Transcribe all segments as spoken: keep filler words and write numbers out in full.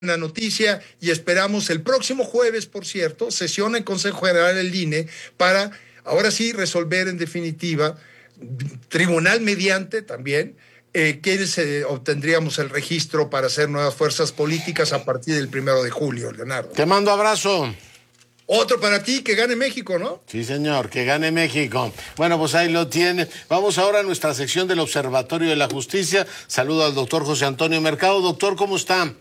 Una noticia y esperamos el próximo jueves, por cierto, sesión en Consejo General del I N E para ahora sí resolver en definitiva, tribunal mediante también, eh, que eh, obtendríamos el registro para hacer nuevas fuerzas políticas a partir del primero de julio, Leonardo. Te mando abrazo. Otro para ti, que gane México, ¿no? Sí, señor, que gane México. Bueno, pues ahí lo tiene. Vamos ahora a nuestra sección del Observatorio de la Justicia. Saludo al doctor José Antonio Mercado. Doctor, ¿cómo está?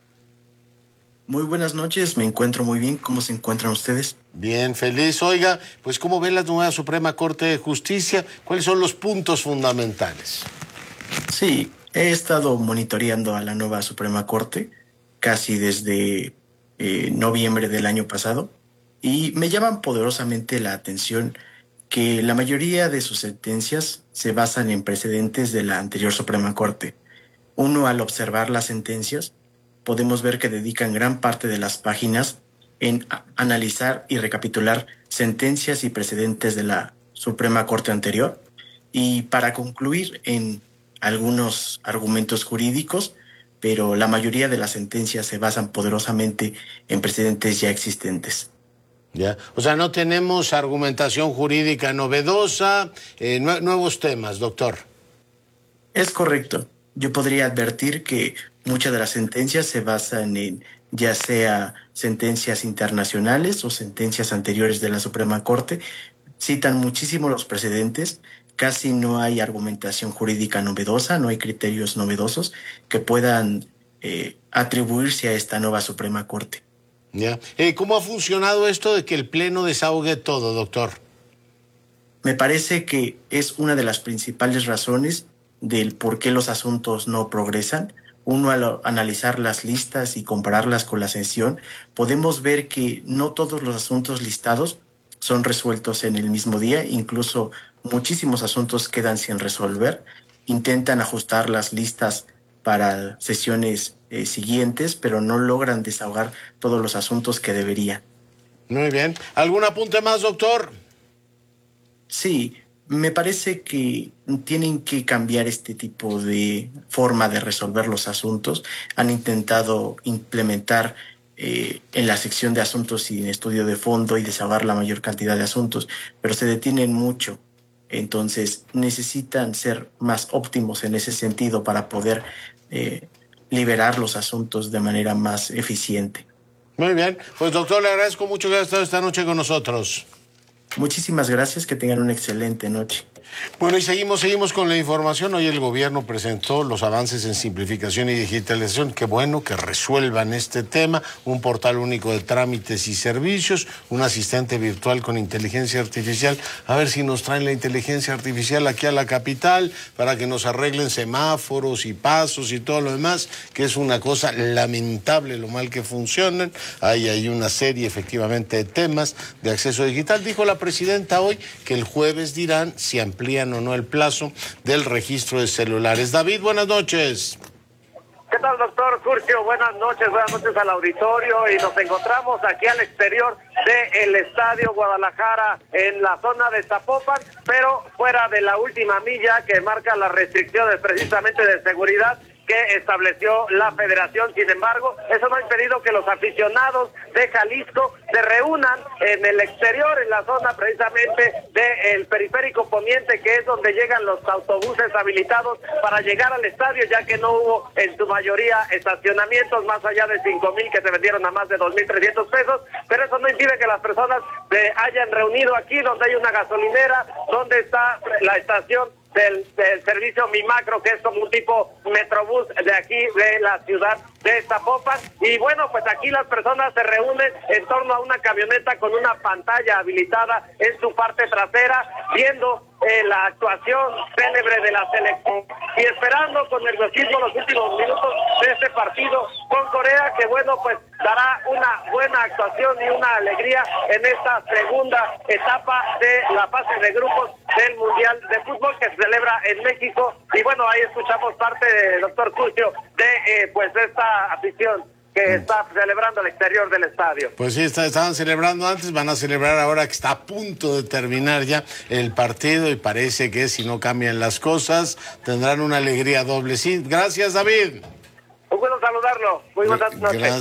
Muy buenas noches, me encuentro muy bien. ¿Cómo se encuentran ustedes? Bien, feliz. Oiga, pues ¿cómo ve la nueva Suprema Corte de Justicia? ¿Cuáles son los puntos fundamentales? Sí, he estado monitoreando a la nueva Suprema Corte casi desde eh, noviembre del año pasado y me llaman poderosamente la atención que la mayoría de sus sentencias se basan en precedentes de la anterior Suprema Corte. Uno, al observar las sentencias, podemos ver que dedican gran parte de las páginas en analizar y recapitular sentencias y precedentes de la Suprema Corte anterior y para concluir en algunos argumentos jurídicos, pero la mayoría de las sentencias se basan poderosamente en precedentes ya existentes. Ya, o sea, no tenemos argumentación jurídica novedosa, eh, nue- nuevos temas, doctor. Es correcto. Yo podría advertir que muchas de las sentencias se basan en ya sea sentencias internacionales o sentencias anteriores de la Suprema Corte. Citan muchísimo los precedentes, casi no hay argumentación jurídica novedosa, no hay criterios novedosos que puedan eh, atribuirse a esta nueva Suprema Corte. Ya. Eh, ¿Cómo ha funcionado esto de que el Pleno desahogue todo, doctor? Me parece que es una de las principales razones del por qué los asuntos no progresan. Uno, al analizar las listas y compararlas con la sesión, podemos ver que no todos los asuntos listados son resueltos en el mismo día, incluso muchísimos asuntos quedan sin resolver. Intentan ajustar las listas para sesiones eh, siguientes, pero no logran desahogar todos los asuntos que deberían. Muy bien. ¿Algún apunte más, doctor? Sí, me parece que tienen que cambiar este tipo de forma de resolver los asuntos. Han intentado implementar eh, en la sección de asuntos sin estudio de fondo y desahogar la mayor cantidad de asuntos, pero se detienen mucho. Entonces necesitan ser más óptimos en ese sentido para poder eh, liberar los asuntos de manera más eficiente. Muy bien. Pues, doctor, le agradezco mucho que haya estado esta noche con nosotros. Muchísimas gracias, que tengan una excelente noche. Bueno, y seguimos, seguimos con la información. Hoy el gobierno presentó los avances en simplificación y digitalización. Qué bueno que resuelvan este tema. Un portal único de trámites y servicios, un asistente virtual con inteligencia artificial. A ver si nos traen la inteligencia artificial aquí a la capital para que nos arreglen semáforos y pasos y todo lo demás, que es una cosa lamentable lo mal que funcionan. Hay, hay una serie efectivamente de temas de acceso digital. Dijo la presidenta hoy que el jueves dirán si amplían o no el plazo del registro de celulares. David, buenas noches. ¿Qué tal, doctor Curcio? Buenas noches, buenas noches al auditorio, y nos encontramos aquí al exterior del Estadio Guadalajara, en la zona de Zapopan, pero fuera de la última milla que marca las restricciones precisamente de seguridad que estableció la federación. Sin embargo, eso no ha impedido que los aficionados de Jalisco se reúnan en el exterior, en la zona precisamente del periférico poniente, que es donde llegan los autobuses habilitados para llegar al estadio, ya que no hubo en su mayoría estacionamientos más allá de cinco mil que se vendieron a más de dos mil trescientos pesos, pero eso no impide que las personas se hayan reunido aquí, donde hay una gasolinera, donde está la estación Del, del servicio Mi Macro, que es como un tipo metrobús de aquí de la ciudad de Zapopan. Y bueno, pues aquí las personas se reúnen en torno a una camioneta con una pantalla habilitada en su parte trasera, viendo eh, la actuación célebre de la selección y esperando con nerviosismo los últimos minutos de este partido con Corea, que bueno, pues dará una buena actuación y una alegría en esta segunda etapa de la fase de grupos del Mundial de Fútbol que se celebra en México. Y bueno, ahí escuchamos parte del doctor Curcio de eh, pues esta afición que está celebrando al exterior del estadio. Pues sí, está, estaban celebrando antes, van a celebrar ahora que está a punto de terminar ya el partido, y parece que si no cambian las cosas tendrán una alegría doble. Sí, gracias, David. Muy buenos saludarlo. Muy buenas noches. Gracias.